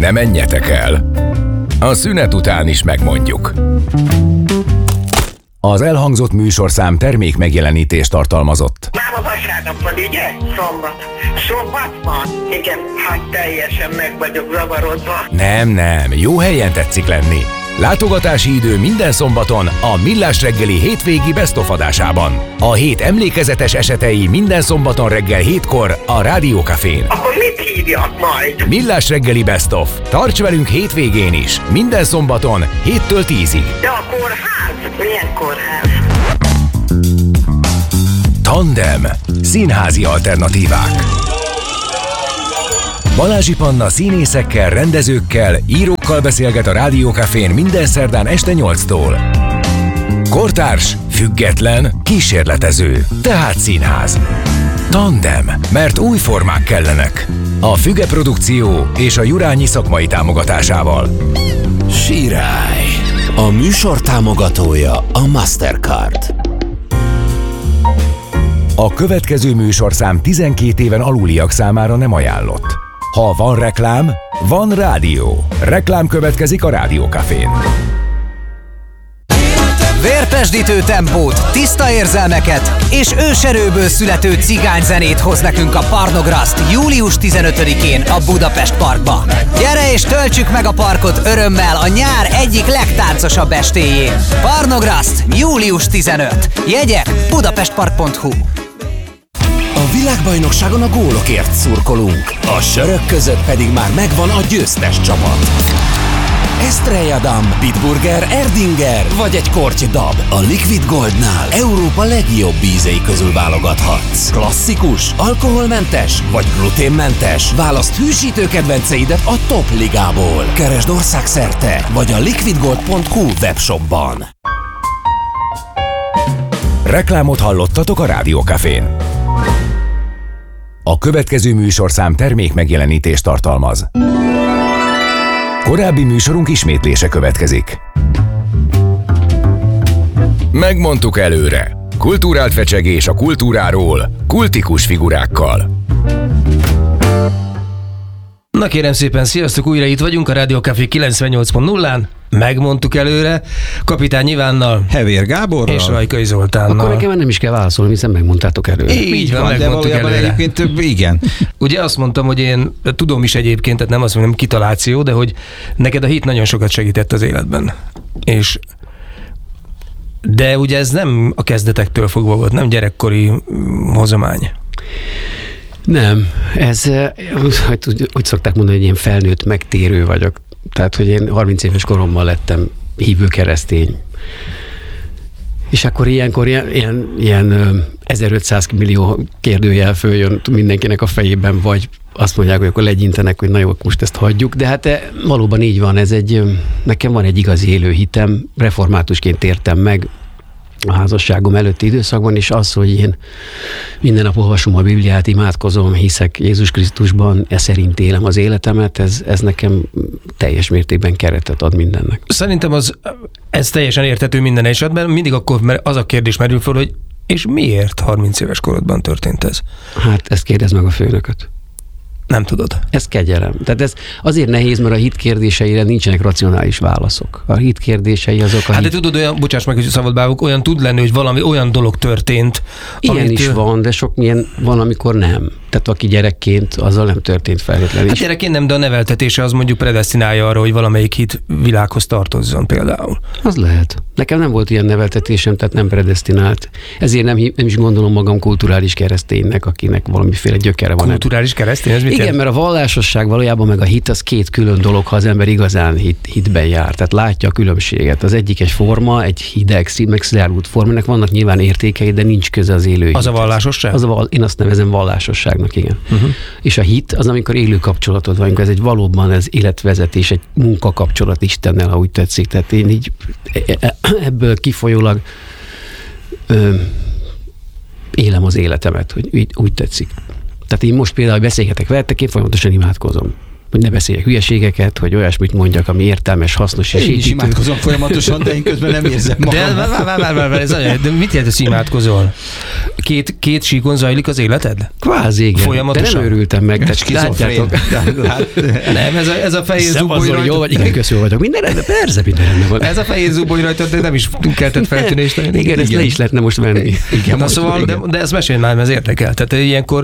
ne menjetek el. A szünet után is megmondjuk. Az elhangzott műsorszám termék megjelenítést tartalmazott. Már a vasárnap van, ugye? Szombat. Szombat van? Igen, hát teljesen meg vagyok zavarodva. Nem, jó helyen tetszik lenni. Látogatási idő minden szombaton a Millás reggeli hétvégi Best of adásában. A hét emlékezetes esetei minden szombaton reggel 7-kor a Rádió Cafén. Akkor mit hívjak majd? Millás reggeli Best of. Tarts velünk hétvégén is, minden szombaton 7-től 10-ig. De a kórház? Milyen kórház? Tandem. Színházi alternatívák. Balázsi Panna színészekkel, rendezőkkel, írókkal beszélget a Rádió Cafén minden szerdán este 8-tól. Kortárs, független, kísérletező, tehát színház. Tandem, mert új formák kellenek. A Füge Produkció és a Jurányi szakmai támogatásával. Sirály. A műsor támogatója a Mastercard. A következő műsorszám 12 éven aluliak számára nem ajánlott. Ha van reklám, van rádió. Reklám következik a Rádió Cafén. Vérpesdítő tempót, tiszta érzelmeket és őserőből születő cigányzenét hoz nekünk a Parnograszt július 15-én a Budapest Parkba. Gyere és töltsük meg a parkot örömmel a nyár egyik legtáncosabb estéjén. Parnograszt július 15. Jegyek budapestpark.hu. A világbajnokságon a gólokért szurkolunk, a sörök között pedig már megvan a győztes csapat. Estrella Damm, Bitburger, Erdinger vagy egy korty dab. A Liquid Goldnál Európa legjobb ízei közül válogathatsz. Klasszikus, alkoholmentes vagy gluténmentes? Válaszd hűsítő kedvenceidet a top ligából. Keresd országszerte vagy a liquidgold.hu webshopban. Reklámot hallottatok a Rádió Cafén. A következő műsorszám termék megjelenítést tartalmaz. Korábbi műsorunk ismétlése következik. Megmondtuk előre. Kulturált fecsegés a kultúráról, kultikus figurákkal. Na kérem szépen, sziasztok, újra itt vagyunk a Rádió Café 98.0-án. Megmondtuk előre, Kapitány Ivánnal, Hevér Gáborral és Rajkai Zoltánnal. Akkor nekem nem is kell válaszolni, hiszen megmondtátok előre. Így van, de valójában előre. egyébként igen. Ugye azt mondtam, hogy én tudom is egyébként, tehát nem azt mondom, kitaláció, de hogy neked a hit nagyon sokat segített az életben. De ugye ez nem a kezdetektől fogva volt, nem gyerekkori hozomány. Nem, ez, úgy szokták mondani, hogy én felnőtt megtérő vagyok. Tehát, hogy én 30 éves koromban lettem hívő keresztény. És akkor ilyenkor ilyen 1500 millió kérdőjel följön mindenkinek a fejében, vagy azt mondják, hogy akkor legyintenek, hogy na jó, most ezt hagyjuk. De hát valóban így van, nekem van egy igazi élő hitem, reformátusként tértem meg a házasságom előtti időszakban, és az, hogy én minden nap olvasom a Bibliát, imádkozom, hiszek Jézus Krisztusban, szerint élem az életemet, ez nekem teljes mértékben keretet ad mindennek. Szerintem ez teljesen érthető minden esetben, mindig akkor az a kérdés merül föl, hogy és miért 30 éves korodban történt ez? Hát ezt kérdezd meg a főnököt. Nem tudod. Ez kegyelem. Tehát ez azért nehéz, mert a hit kérdéseire nincsenek racionális válaszok. A hit kérdései azok a de tudod, olyan, bocsáss meg, hogy szabad bávuk, olyan tud lenni, hogy valami olyan dolog történt. Ilyen is van, de sok milyen van, amikor nem. Tehát aki gyerekként, azzal nem történt feltétlenül. Hát gyerekként nem, de a neveltetése az mondjuk predesztinálja arra, hogy valamelyik hit világhoz tartozzon például. Az lehet. Nekem nem volt ilyen neveltetésem, tehát nem predesztinált. Ezért nem is gondolom magam kulturális kereszténynek, akinek valamiféle gyökere van. Kulturális keresztény? Ez mit igen, mert a vallásosság valójában meg a hit az két külön dolog, ha az ember igazán hitben jár. Tehát látja a különbséget. Az egyik egy forma, egy hideg, megszilárult forma, ennek vannak nyilván értékei, de nincs köze az élő. Az a vallásosság? Én azt nevezem vallásosságnak, igen. És a hit az, amikor élő kapcsolatod van, amikor ez egy valóban ez életvezetés, egy munkakapcsolat Istennel, ha úgy tetszik. Tehát én így ebből kifolyólag élem az életemet, hogy úgy tetszik. Tehát én most például beszélgetek veletek, én folyamatosan imádkozom. hogy ne beszéljek hülyeségeket, hogy olyasmit mondjak, ami értelmes, hasznos és én is imádkozom folyamatosan, de én közben nem érzem magam. De mit jelent, hogy imádkozol? Két síkon zajlik az életed? Kvázi, igen. Folyamatosan? De nem örültem meg. Látjátok. Nem, ez a fehér zuboly rajta. Jó vagy, igen, köszönöm vagyok. Minden rendben, persze, minden rendben van. Ez a fehér zuboly rajta, de nem is keltett feltűnést. Igen, ezt le is lehetne most venni. Igen, na szóval, de ezt mesélj már, mert ez érdekel. Tehát ilyenkor...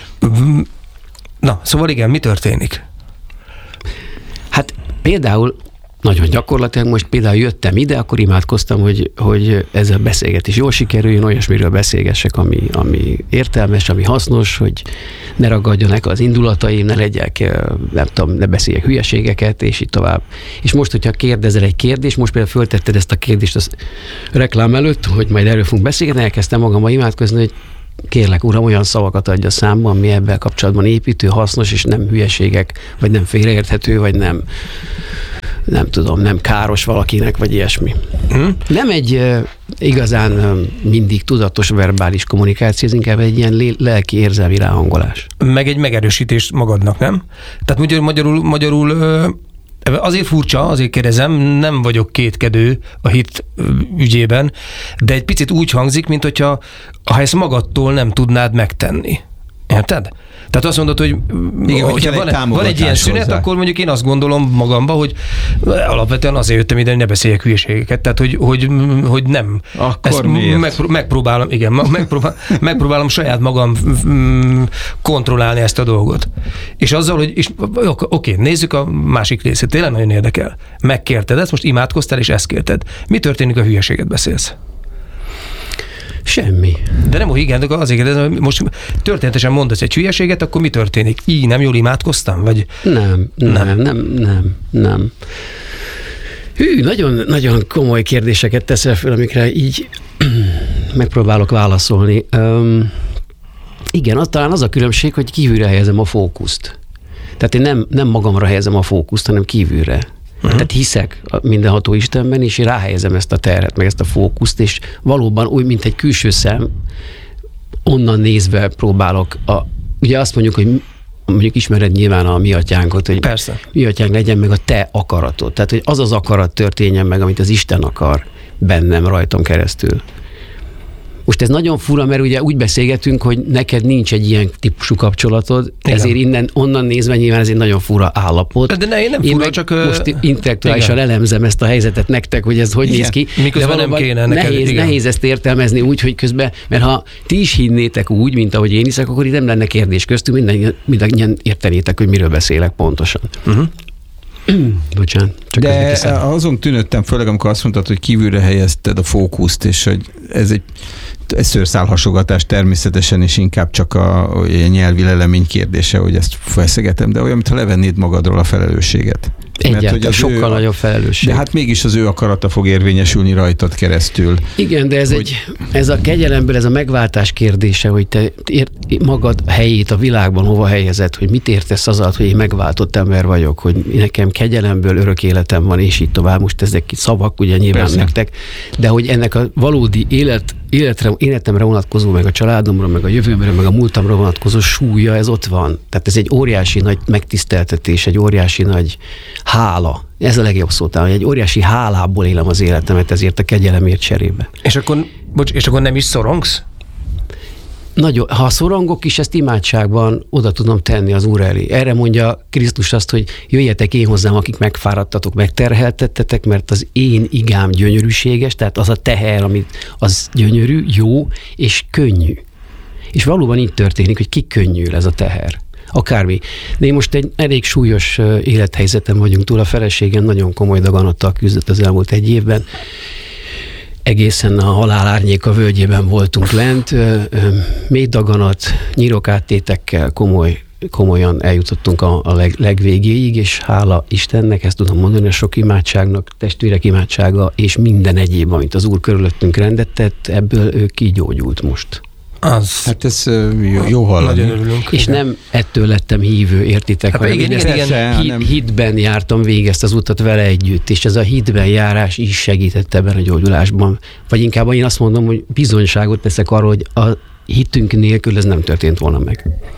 Na, szóval igen, mi történik? Hát például nagyon gyakorlatilag most például jöttem ide, akkor imádkoztam, hogy ez a beszélgetés jól sikerüljön, olyasmiről beszélgessek, ami értelmes, ami hasznos, hogy ne ragadjanak az indulataim, ne legyek, nem tudom, ne beszéljek hülyeségeket, és így tovább. És most, hogyha kérdezel egy kérdést, most például föltetted ezt a kérdést az reklám előtt, hogy majd erről fogunk beszélgetni, elkezdtem magammal imádkozni, hogy kérlek, uram, olyan szavakat adja számba, ami ebben kapcsolatban építő, hasznos, és nem hülyeségek, vagy nem félreérthető, vagy nem tudom, nem káros valakinek, vagy ilyesmi. Nem egy igazán mindig tudatos verbális kommunikáció, ez inkább egy ilyen lelki érzelmi ráhangolás. Meg egy megerősítés magadnak, nem? Tehát magyarul azért furcsa, azért kérdezem, nem vagyok kétkedő a hit ügyében, de egy picit úgy hangzik, mint hogyha ha ezt magadtól nem tudnád megtenni. Érted? Tehát azt mondod, hogy igen, hogyha van egy ilyen szünet, hozzá. Akkor mondjuk én azt gondolom magamba, hogy alapvetően azért jöttem ide, hogy ne beszéljek hülyeségeket. Tehát, hogy nem. Akkor miért? Megpróbálom saját magam kontrollálni ezt a dolgot. És azzal, hogy oké, nézzük a másik részét. Tényleg nagyon érdekel. Megkérted ezt, most imádkoztál, és ezt kérted. Mi történik, a hülyeséget beszélsz? Semmi. De nem, igen, de azért kérdezem, hogy most történetesen mondasz egy hülyeséget, akkor mi történik? Így nem jól imádkoztam? Vagy... Nem. Hű, nagyon komoly kérdéseket teszel fel, amikre így megpróbálok válaszolni. Igen, talán az a különbség, hogy kívülre helyezem a fókuszt. Tehát én nem magamra helyezem a fókuszt, hanem kívülre. Tehát hiszek mindenható Istenben, és én ráhelyezem ezt a terhet, meg ezt a fókuszt, és valóban úgy, mint egy külső szem, onnan nézve próbálok. Ugye azt mondjuk, hogy mondjuk ismered nyilván a mi atyánkot, hogy persze. Mi atyánk legyen meg a te akaratod. Tehát, hogy az akarat történjen meg, amit az Isten akar bennem, rajtam keresztül. Most ez nagyon fura, mert ugye úgy beszélgetünk, hogy neked nincs egy ilyen típusú kapcsolatod, igen. Ezért onnan nézve nyilván ez egy nagyon fura állapot. De nem fura, én csak... most intellektuálisan elemzem ezt a helyzetet nektek, hogy ez hogy néz ki. Miközben nem kéne neked. Nehéz ezt értelmezni úgy, hogy közben, mert ha ti is hinnétek úgy, mint ahogy én hiszek, akkor itt nem lenne kérdés köztünk, mindannyian értenétek, hogy miről beszélek pontosan. Bocsánat. De azon tűnődtem, főleg amikor azt mondtad, hogy kívülre helyezted a fókuszt, és hogy ez egy szőrszálhasogatás természetesen, és inkább csak a nyelvi lelemény kérdése, hogy ezt feszegetem, de olyan, mintha levennéd magadról a felelősséget. Egyáltalán sokkal nagyobb felelősség. De hát mégis az ő akarata fog érvényesülni rajtad keresztül. Igen, de ez a kegyelemből, ez a megváltás kérdése, hogy te magad helyét a világban hova helyezed, hogy mit értesz az alatt, hogy én megváltott ember vagyok, hogy nekem kegyelemből örök életem van, és így tovább. Most ezek szavak, ugye nyilván persze. Nektek, de hogy ennek a valódi életemre vonatkozó, meg a családomra, meg a jövőmre, meg a múltamra vonatkozó súlya, ez ott van. Tehát ez egy óriási nagy megtiszteltetés, egy óriási nagy hála. Ez a legjobb szó talán, hogy egy óriási hálából élem az életemet ezért a kegyelemért cserébe. És akkor nem is szorongsz? Nagyon, ha szorongok is, ezt imádságban oda tudom tenni az Úr elé. Erre mondja Krisztus azt, hogy jöjjetek én hozzám, akik megfáradtatok, megterheltettetek, mert az én igám gyönyörűséges, tehát az a teher, amit az gyönyörű, jó és könnyű. És valóban így történik, hogy kikönnyül ez a teher. Akármi. De én most egy elég súlyos élethelyzeten vagyunk túl, a feleségem nagyon komoly daganattal küzdött az elmúlt egy évben. Egészen a halál árnyéka völgyében voltunk lent, mély daganat, nyirokáttétekkel komolyan eljutottunk a legvégéig, és hála Istennek, ezt tudom mondani, a sok imádságnak, testvérek imádsága, és minden egyéb, amit az Úr körülöttünk rendet tett, ebből ő kigyógyult most. Hát ez jó hallani. Nagyon örülünk. És nem ettől lettem hívő, értitek? Hát hanem hitben jártam végig ezt az utat vele együtt, és ez a hitben járás is segített ebben a gyógyulásban. Vagy inkább én azt mondom, hogy bizonyságot teszek arról, hogy a hitünk nélkül ez nem történt volna meg.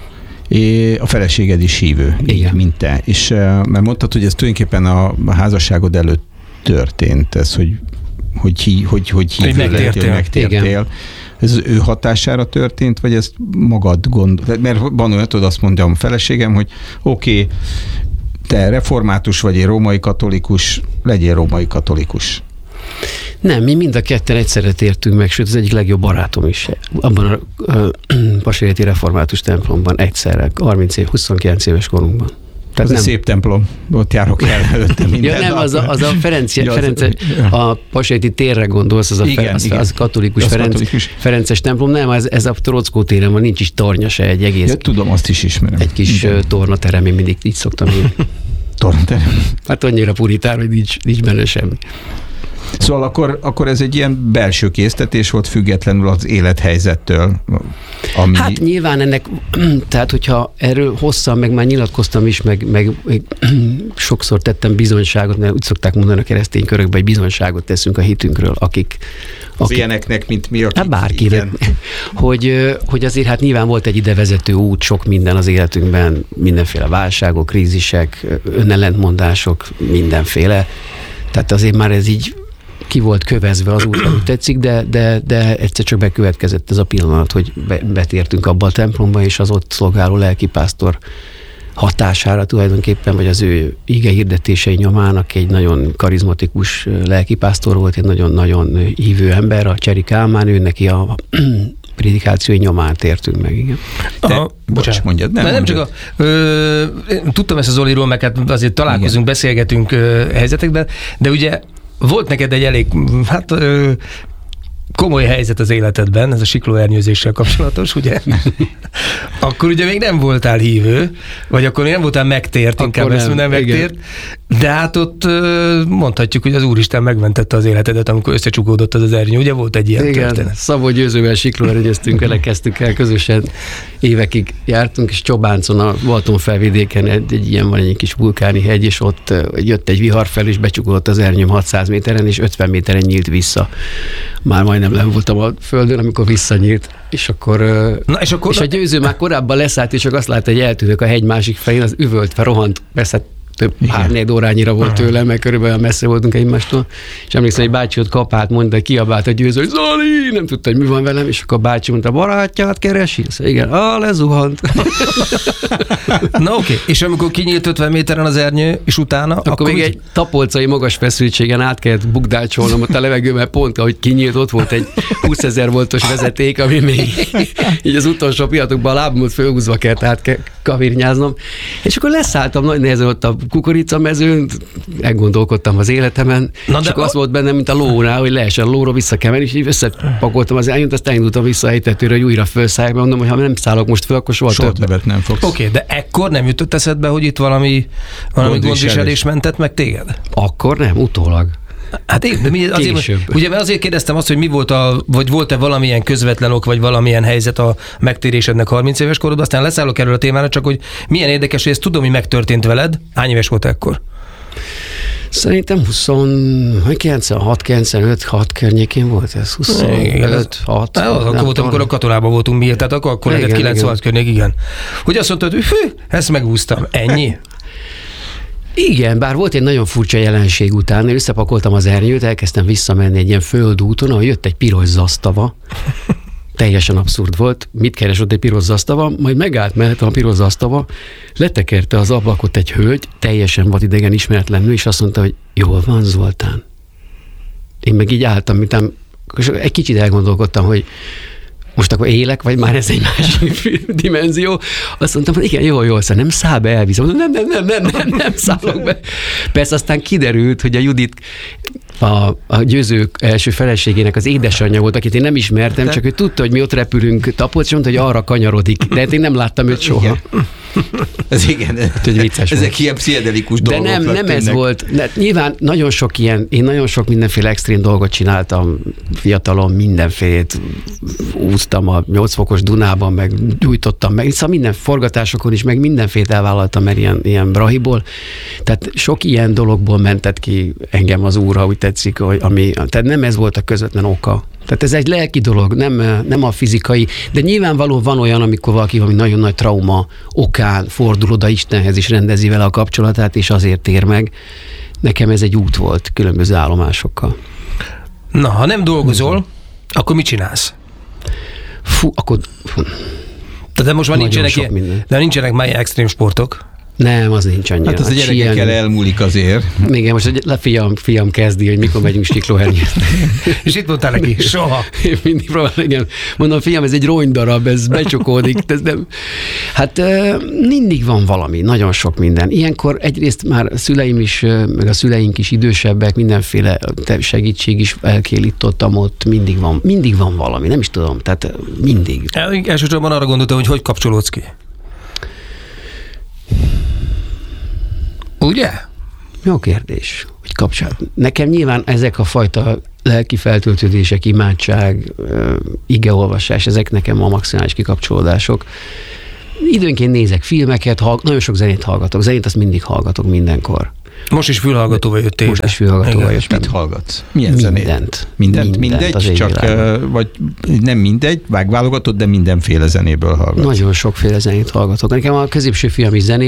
A feleséged is hívő, igen, mint te. És mert mondtad, hogy ez tulajdonképpen a házasságod előtt történt, ez, hogy hívő lettél, megtértél. Ez az ő hatására történt, vagy ezt magad gondolod? Mert van olyan, tudod, azt mondja a feleségem, hogy oké, te református vagy, én római katolikus, legyél római katolikus. Nem, mi mind a ketten egyszerre tértünk meg, sőt az egyik legjobb barátom is. Abban a Pasérjeti Református templomban egyszerre, 29 éves korunkban. Tehát ez nem. Szép templom, ott járok el előtte minden. Ja, nem, az a a Pasérjeti térre gondolsz, az a katolikus Ferences templom, nem, ez a Trockó téren van, nincs is tornya se, egy egész. Ja, tudom, azt is ismerem. Egy kis tornaterem, én mindig így szoktam írni. Tornaterem? Hát annyira puritán, hogy nincs benne semmi. Szóval akkor ez egy ilyen belső késztetés volt, függetlenül az élethelyzettől. Ami... Hát nyilván ennek, tehát hogyha erről hosszan, meg már nyilatkoztam is, meg sokszor tettem bizonyságot, mert úgy szokták mondani a keresztény körökben, hogy bizonyságot teszünk a hitünkről, akik az ilyeneknek, mint mi, akik... Hát bárkinek. Hogy azért hát nyilván volt egy idevezető út, sok minden az életünkben, mindenféle válságok, krízisek, önellentmondások, mindenféle. Tehát azért már ez így ki volt kövezve az út, amit tetszik, de egyszer csak bekövetkezett ez a pillanat, hogy betértünk abba a templomba, és az ott szolgáló lelkipásztor hatására tulajdonképpen, vagy az ő ige hirdetései nyomán, aki egy nagyon karizmatikus lelkipásztor volt, egy nagyon-nagyon hívő ember, a Cseri Kálmán, ő neki a prédikációi nyomán tértünk meg, igen. Bocsánat, mondjad. Nem csak tudtam ezt az Zoliról, meg hát azért találkozunk, igen, beszélgetünk helyzetekben, de ugye volt neked egy elég, komoly helyzet az életedben, ez a siklóernyőzéssel kapcsolatos, ugye? Akkor ugye még nem voltál hívő, vagy akkor még nem voltál megtért, inkább ezt nem megtért, de hát ott mondhatjuk, hogy az Úristen megmentette az életedet, amikor összecsukódott az ernyő, ugye volt egy ilyen történet? Szabó Győzővel siklóernyőztünk, vele kezdtük el, közösen évekig jártunk, és Csobáncon a Balaton felvidéken egy ilyen van egy kis vulkáni hegy, és ott jött egy vihar fel, és becsukódott az ernyőm 600 méteren, és 50 méteren nyílt vissza. Már majdnem nem voltam a földön, amikor visszanyílt, és akkor és a Győző már korábban leszállt, és csak azt látta, hogy eltűnök a hegy másik fején, az üvöltve rohant, persze több 3-4 órányira volt tőlem, mert körülbelül messze voltunk egymástól, és emlékszem, hogy bácsi ott kapált, mondta, hogy kiabált a Győző, hogy Zoli, nem tudta, hogy mi van velem, és akkor a bácsi mondta, barátját keresi? Igen, lezuhant. Na oké, és amikor kinyílt 50 méteren az ernyő, és utána? Akkor még egy tapolcai magas feszültségen át kellett bukdácsolnom ott a levegőben, pont ahogy kinyílt, ott volt egy 20 000 voltos vezeték, ami még így az utolsó pillanatokban a lábamot fölhúzva kellett átkavirnyáznom, és akkor leszálltam nagy nehezen ott a kukoricamezőn, elgondolkodtam az életemen, és akkor azt volt bennem, mint a lónál, hogy leesen a lóra vissza kell menni, és így összepakoltam az elnyőt, azt elindultam vissza a hegytetőre, hogy újra felszálljak, mondom, hogy ha nem szállok most föl, akkor soha többet nem fogsz. Oké, de ekkor nem jutott eszedbe, hogy itt valami gondviselés mentett meg téged? Akkor nem, utólag. Hát én, de azért kérdeztem azt, hogy mi volt vagy volt-e valamilyen közvetlen ok, vagy valamilyen helyzet a megtérésednek 30 éves korod, aztán leszállok erről a témára, csak hogy milyen érdekes, hogy ezt tudom, hogy megtörtént veled. Hány éves volt ekkor? Szerintem 96-95-6 környékén volt ez. 25-6. Akkor volt, amikor a katonában voltunk mi, tehát akkor lehetett 96 környék, igen. Hogy azt mondtad, hogy ezt megúsztam. Ennyi? Igen, bár volt egy nagyon furcsa jelenség után, én összepakoltam az ernyőt, elkezdtem visszamenni egy ilyen földúton, ahol jött egy piros zasztava, teljesen abszurd volt, mit keres ott egy piros zasztava, majd megállt mellettem a piros zasztava, letekerte az ablakot egy hölgy, teljesen vadidegen ismeretlen nő, és azt mondta, hogy jól van, Zoltán. Én meg így álltam, egy kicsit elgondolkodtam, hogy most akkor élek, vagy már ez egy másik dimenzió. Azt mondtam, hogy igen, jó, szóval nem száll be, elviszem. Nem szállok be. Persze aztán kiderült, hogy a Judit a Győző első feleségének az édesanyja volt, akit én nem ismertem, csak ő tudta, hogy mi ott repülünk Tapolc, és mondta, hogy arra kanyarodik. De hát én nem láttam őt soha. Igen. Ez igen. Ezek ilyen pszichedelikus dolgok. De nem ez volt. De nyilván nagyon sok mindenféle extrém dolgot csináltam fiatalon, mindenfélét úsztam a 8 fokos Dunában, meg gyújtottam meg, szóval minden forgatásokon is, meg mindenfélét elvállaltam, mert ilyen brahiból. Tehát sok ilyen dologból mentett ki engem az Úr, úgy tetszik, tehát nem ez volt a közvetlen oka. Tehát ez egy lelki dolog, nem a fizikai, de nyilvánvalóan van olyan, amikor valaki valami nagyon nagy trauma okán fordul oda Istenhez, és rendezi vele a kapcsolatát, és azért tér meg. Nekem ez egy út volt különböző állomásokkal. Na, ha nem dolgozol, akkor mit csinálsz? Tehát most már nincsenek már extrém sportok. Nem, az nincs annyira. Hát az a gyerekekkel elmúlik azért. Igen, most a fiam kezdi, hogy mikor megyünk Stiklóhernyőt. És itt mondtál neki, soha. Én mindig próbálom, igen. Mondom, fiam, ez egy ronydarab, ez becsokódik. Ez nem. Hát mindig van valami, nagyon sok minden. Ilyenkor egyrészt már a szüleim is, meg a szüleink is idősebbek, mindenféle segítség is elkélítottam ott, mindig van valami, nem is tudom, tehát mindig. Elsősorban arra gondoltam, hogy kapcsolódsz ki. Ugye? Jó kérdés, hogy kapcsolat. Nekem nyilván ezek a fajta lelki feltöltődések, imádság, igeolvasás, ezek nekem a maximális kikapcsolódások. Időnként nézek filmeket, nagyon sok zenét hallgatok. Zenét azt mindig hallgatok mindenkor. Most is fülhallgatóval jöttél. Most is fülhallgatóval jöttem. Mit hallgatsz? Milyen zenét? Mindent mindegy? Csak, vagy nem mindegy, vágválogatod, de mindenféle zenéből hallgatsz. Nagyon sokféle zenét hallgatok. Nekem a középső fiam is zenész,